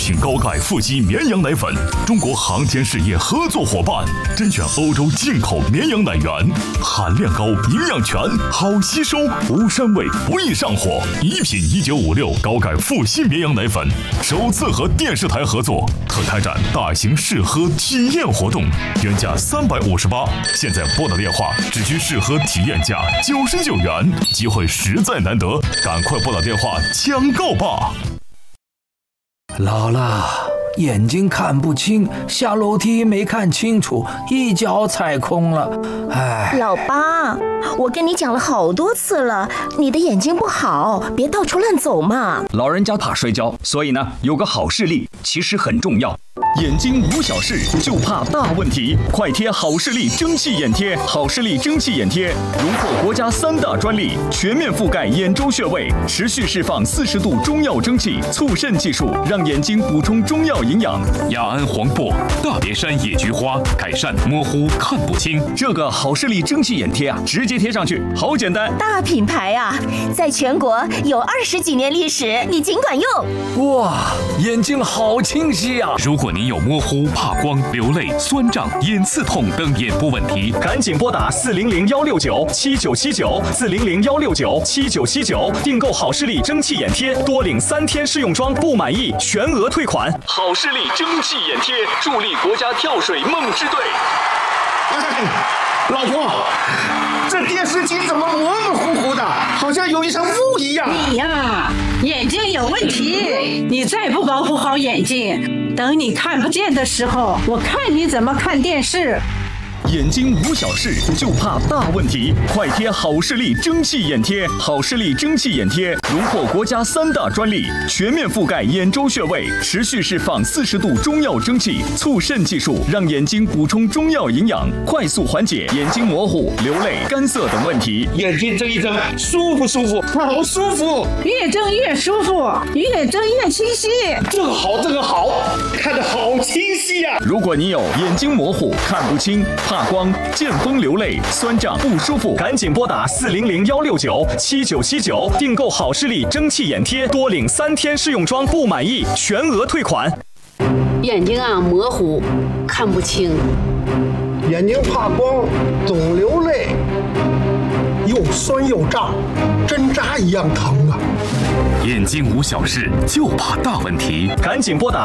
品高钙富硒绵羊奶粉，中国航天事业合作伙伴，甄选欧洲进口绵羊奶源，含量高，营养全，好吸收，无膻味，不易上火。一品1956高钙富硒绵羊奶粉首次和电视台合作，特开展大型试喝体验活动，原价358，现在拨打电话只需试喝体验价99元，机会实在难得，赶快拨打电话抢购吧！ 姥姥，眼睛看不清，下楼梯没看清楚，一脚踩空了。哎， 老八，我跟你讲了好多次了，你的眼睛不好，别到处乱走嘛。 老人家怕摔跤，所以呢，有个好视力其实很重要。眼睛无小事，就怕大问题。快贴好视力蒸汽眼贴，好视力蒸汽眼贴荣获国家3大专利，全面覆盖眼周穴位，持续释放40度中药蒸汽，促渗技术，让眼睛补充中药营养。 雅安黄柏、大别山野菊花，改善模糊看不清。 这个好视力蒸汽眼贴啊，直接贴上去，好简单。 大品牌啊，在全国有20几年历史，你尽管用。 哇，眼睛好清晰啊！ 如果您有模糊、怕光、流泪、酸胀、眼刺痛等眼部问题， 赶紧拨打400-169-7979，400-169-7979，订购好视力蒸汽眼贴，多领3天试用装，不满意全额退款。好视力蒸汽眼贴，助力国家跳水梦之队。 老婆，这电视机怎么模模糊糊的，好像有一层雾一样？ 你呀，眼睛有问题，你再不保护好眼睛，等你看不见的时候，我看你怎么看电视。 眼睛无小事，就怕大问题。快贴好视力蒸汽眼贴，好视力蒸汽眼贴荣获国家3大专利，全面覆盖眼周穴位，持续释放40度中药蒸汽，促渗技术，让眼睛补充中药营养，快速缓解眼睛模糊、流泪、干涩等问题。 眼睛睁一睁，舒服舒服，好舒服， 越睁越舒服，越睁越清晰。 这个好，这个好，看得好清晰啊！ 如果你有眼睛模糊、看不清、怕光、见风流泪、酸胀不舒服，赶紧拨打400-169-7979，订购好视力蒸汽眼贴，多领3天试用装，不满意全额退款。 眼睛啊模糊，看不清， 眼睛怕光，总流泪，又酸又胀，针扎一样疼啊！ 眼睛无小事，就怕大问题。 赶紧拨打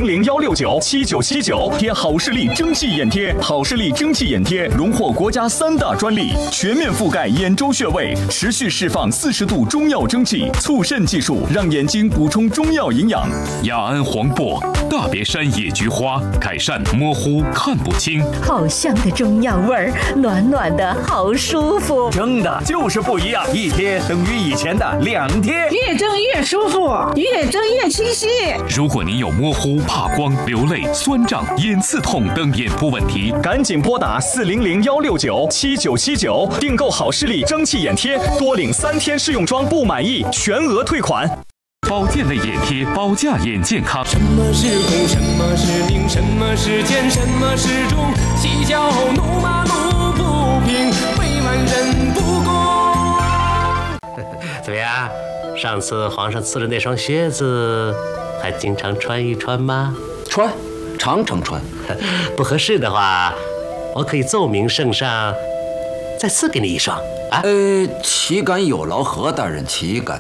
400-169-7979，贴好视力蒸汽眼贴。好视力蒸汽眼贴荣获国家3大专利，全面覆盖眼周穴位，持续释放40度中药蒸汽，促渗技术，让眼睛补充中药营养。 雅安黄柏、大别山野菊花，改善模糊看不清。 好香的中药味儿，暖暖的，好舒服。 蒸的就是不一样，一贴等于以前的2贴。 越睁越舒服，越睁越清晰。 如果您有模糊、怕光、流泪、酸胀、眼刺痛等眼部问题， 赶紧拨打400-169-7979，订购好视力蒸汽眼贴，多领3天试用装，不满意全额退款。 保健类眼贴，保驾眼健康。 什么是公，什么是名，什么是奸，什么是忠？嬉笑怒骂怒不平，为万人不公。 怎么样？上次皇上赐的那双靴子，还经常穿一穿吗？ 穿，常常穿。 不合适的话，我可以奏明圣上，再赐给你一双啊。 岂敢有劳何大人，岂敢。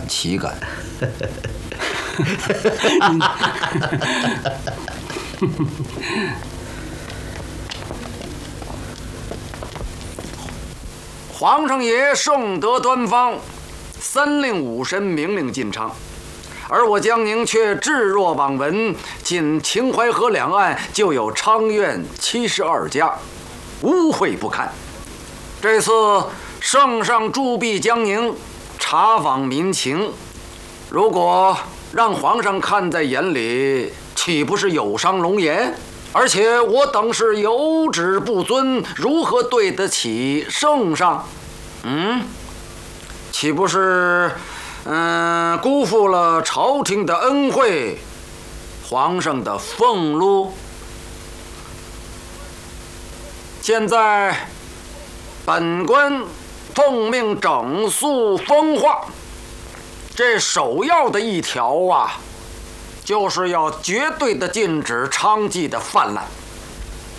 皇上爷圣德端方，三令五申明令进昌，而我江宁却置若罔闻。仅秦淮河两岸就有昌院72家，污秽不堪。这次圣上驻跸江宁，查访民情，如果让皇上看在眼里，岂不是有伤龙颜？而且我等是有旨不遵，如何对得起圣上？岂不是辜负了朝廷的恩惠，皇上的俸禄？现在本官奉命整肃风化，这首要的一条啊， 就是要绝对的禁止娼妓的泛滥。